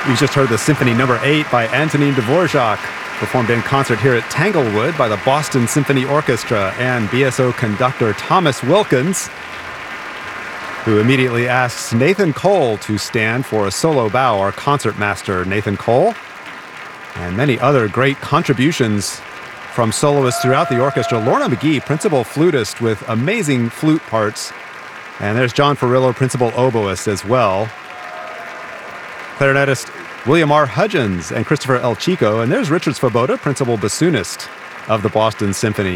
We just heard the Symphony No. 8 by Antonin Dvorak, performed in concert here at Tanglewood by the Boston Symphony Orchestra and BSO conductor Thomas Wilkins, who immediately asks Nathan Cole to stand for a solo bow, our concertmaster Nathan Cole, and many other great contributions from soloists throughout the orchestra. Lorna McGee, principal flutist with amazing flute parts, and there's John Ferrillo, principal oboist as well. Clarinetist William R. Hudgens and Christopher El Chico, and there's Richard Svoboda, principal bassoonist of the Boston Symphony.